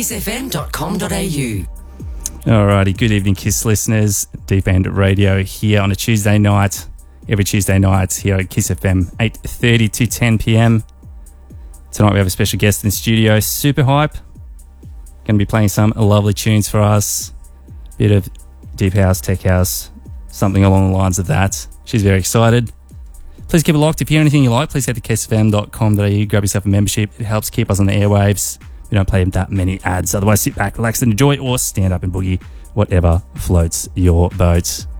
kissfm.com.au. Alrighty, good evening, Kiss listeners. Deep End Radio here on a Tuesday night. Every Tuesday night here at Kiss FM, 8:30 to 10 p.m. Tonight we have a special guest in the studio, Super Hype. Going to be playing some lovely tunes for us. Bit of deep house, tech house, something along the lines of that. She's very excited. Please keep it locked. If you hear anything you like, please head to kissfm.com.au, grab yourself a membership. It helps keep us on the airwaves. We don't play that many ads. Otherwise, sit back, relax and enjoy, or stand up and boogie, whatever floats your boat.